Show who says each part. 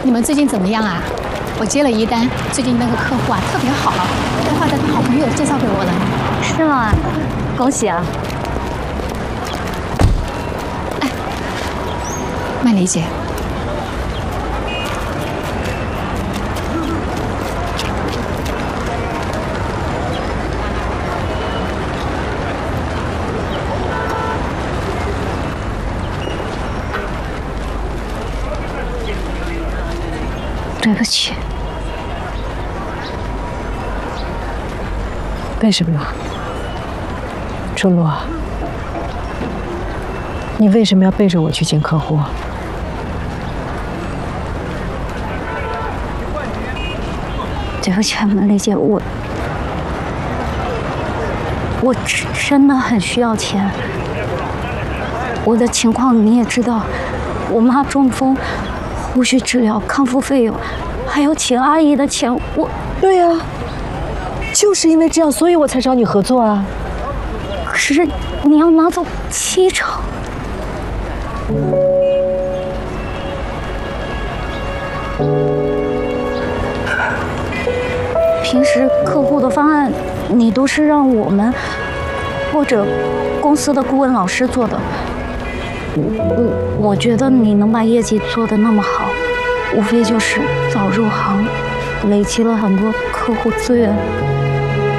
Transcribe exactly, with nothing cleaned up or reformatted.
Speaker 1: 你们最近怎么样啊？我接了一单，最近那个客户啊特别好，开发的好朋友介绍给我的。
Speaker 2: 是吗？恭喜啊！
Speaker 1: 哎，曼丽姐，
Speaker 2: 对不起。
Speaker 3: 为什么？楚洛，你为什么要背着我去见客户？
Speaker 2: 对不起，曼丽姐，我我真的很需要钱。我的情况你也知道，我妈中风，后续治疗、康复费用，还有请阿姨的钱，我……
Speaker 3: 对呀、啊，就是因为这样，所以我才找你合作啊。
Speaker 2: 可是你要拿走七成。平时客户的方案，你都是让我们或者公司的顾问老师做的。我我觉得你能把业绩做得那么好，无非就是早入行，累积了很多客户资源，